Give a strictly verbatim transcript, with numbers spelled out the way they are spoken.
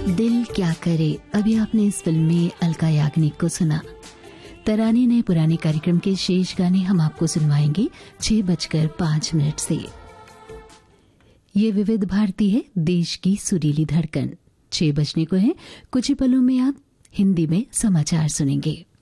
दिल क्या करे, अभी आपने इस फिल्म में अलका याग्निक को सुना। तराने नए पुराने कार्यक्रम के शेष गाने हम आपको सुनवाएंगे छह बजकर पांच मिनट से। ये विविध भारती है, देश की सुरीली धड़कन। छह बजने को है, कुछ ही पलों में आप हिंदी में समाचार सुनेंगे।